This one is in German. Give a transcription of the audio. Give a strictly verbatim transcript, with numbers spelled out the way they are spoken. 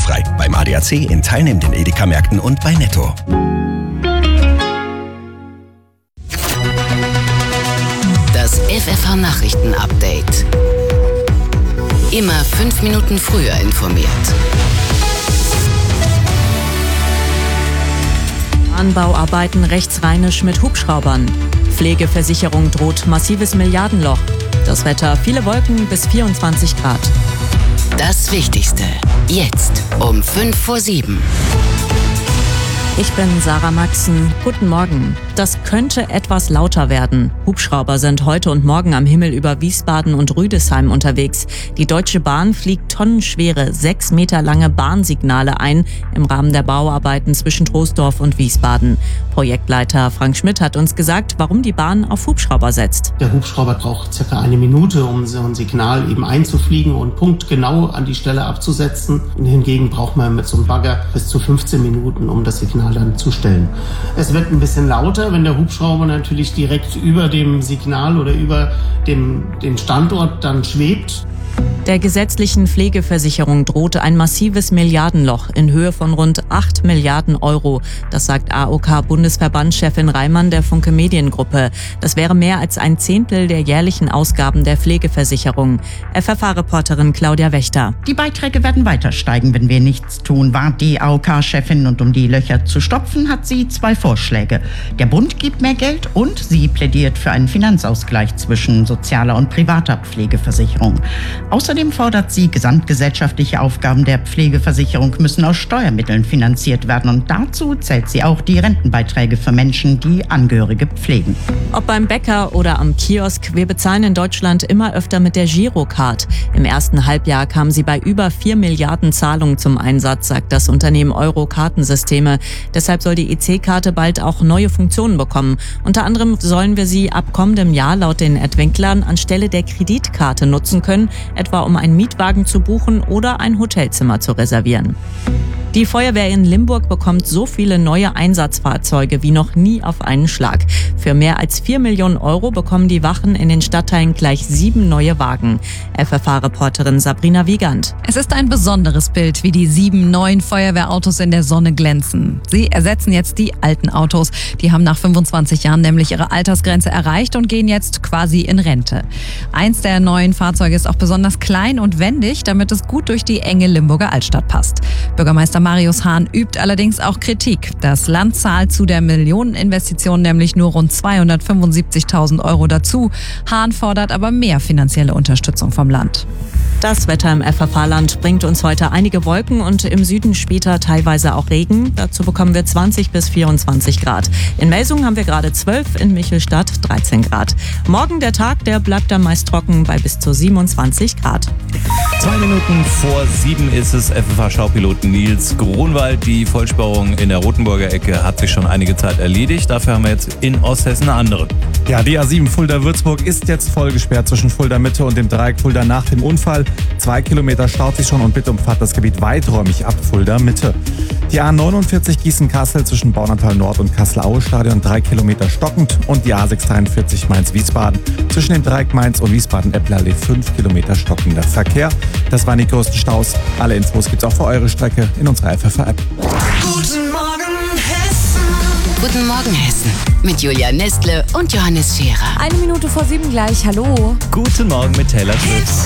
kostenfrei beim A D A C in teilnehmenden Edeka-Märkten und bei Netto. Das F F H-Nachrichten-Update. Immer fünf Minuten früher informiert. Bahnbauarbeiten rechtsrheinisch mit Hubschraubern. Pflegeversicherung droht massives Milliardenloch. Das Wetter, viele Wolken bis vierundzwanzig Grad. Das Wichtigste, jetzt um fünf vor sieben. Ich bin Sarah Maxen. Guten Morgen. Das könnte etwas lauter werden. Hubschrauber sind heute und morgen am Himmel über Wiesbaden und Rüdesheim unterwegs. Die Deutsche Bahn fliegt tonnenschwere, sechs Meter lange Bahnsignale ein im Rahmen der Bauarbeiten zwischen Troisdorf und Wiesbaden. Projektleiter Frank Schmidt hat uns gesagt, warum die Bahn auf Hubschrauber setzt. Der Hubschrauber braucht circa eine Minute, um so ein Signal eben einzufliegen und punktgenau an die Stelle abzusetzen. Hingegen braucht man mit so einem Bagger bis zu fünfzehn Minuten, um das Signal dann zu stellen. Es wird ein bisschen lauter, wenn der Hubschrauber natürlich direkt über dem Signal oder über dem, dem Standort dann schwebt. Der gesetzlichen Pflegeversicherung drohte ein massives Milliardenloch in Höhe von rund acht Milliarden Euro. Das sagt A O K-Bundesverbandschefin Reimann der Funke Mediengruppe. Das wäre mehr als ein Zehntel der jährlichen Ausgaben der Pflegeversicherung. F F H-Reporterin Claudia Wächter. Die Beiträge werden weiter steigen, wenn wir nichts tun, warnt die A O K-Chefin. Und um die Löcher zu stopfen, hat sie zwei Vorschläge. Der Bund gibt mehr Geld und sie plädiert für einen Finanzausgleich zwischen sozialer und privater Pflegeversicherung. Außerdem fordert sie, gesamtgesellschaftliche Aufgaben der Pflegeversicherung müssen aus Steuermitteln finanziert werden. Und dazu zählt sie auch die Rentenbeiträge für Menschen, die Angehörige pflegen. Ob beim Bäcker oder am Kiosk, wir bezahlen in Deutschland immer öfter mit der Girocard. Im ersten Halbjahr kam sie bei über vier Milliarden Zahlungen zum Einsatz, sagt das Unternehmen Euro-Kartensysteme. Deshalb soll die E C-Karte bald auch neue Funktionen bekommen. Unter anderem sollen wir sie ab kommendem Jahr laut den Entwicklern anstelle der Kreditkarte nutzen können, etwa um einen Mietwagen zu buchen oder ein Hotelzimmer zu reservieren. Die Feuerwehr in Limburg bekommt so viele neue Einsatzfahrzeuge wie noch nie auf einen Schlag. Für mehr als vier Millionen Euro bekommen die Wachen in den Stadtteilen gleich sieben neue Wagen. F F H-Reporterin Sabrina Wiegand. Es ist ein besonderes Bild, wie die sieben neuen Feuerwehrautos in der Sonne glänzen. Sie ersetzen jetzt die alten Autos. Die haben nach fünfundzwanzig Jahren nämlich ihre Altersgrenze erreicht und gehen jetzt quasi in Rente. Eins der neuen Fahrzeuge ist auch besonders klein und wendig, damit es gut durch die enge Limburger Altstadt passt. Bürgermeister Marius Hahn übt allerdings auch Kritik. Das Land zahlt zu der Millioneninvestition nämlich nur rund zweihundertfünfundsiebzigtausend Euro dazu. Hahn fordert aber mehr finanzielle Unterstützung vom Land. Das Wetter im F F H-Land bringt uns heute einige Wolken und im Süden später teilweise auch Regen. Dazu bekommen wir zwanzig bis vierundzwanzig Grad. In Melsungen haben wir gerade zwölf, in Michelstadt dreizehn Grad. Morgen der Tag, der bleibt dann meist trocken bei bis zu siebenundzwanzig Grad. Zwei Minuten vor sieben ist es. F F H-Schaupilot Nils Gronwald. Die Vollsperrung in der Rotenburger Ecke hat sich schon einige Zeit erledigt. Dafür haben wir jetzt in Osthessen eine andere. Ja, die A sieben Fulda-Würzburg ist jetzt voll gesperrt zwischen Fulda-Mitte und dem Dreieck Fulda nach dem Unfall. Zwei Kilometer staut sich schon und bitte umfahrt das Gebiet weiträumig ab Fulda-Mitte. Die A neunundvierzig Gießen-Kassel zwischen Baunatal Nord und Kassel-Aue-Stadion drei Kilometer stockend und die A sechshundertdreiundvierzig Mainz-Wiesbaden zwischen dem Dreieck Mainz und Wiesbaden-Epplerallee fünf Kilometer stockender Verkehr. Das waren die größten Staus. Alle Infos gibt's auch für eure Strecke in unserer F F H-App. Guten Morgen Hessen. Guten Morgen Hessen. Mit Julia Nestle und Johannes Scherer. Eine Minute vor sieben gleich. Hallo. Guten Morgen mit Taylor Swift.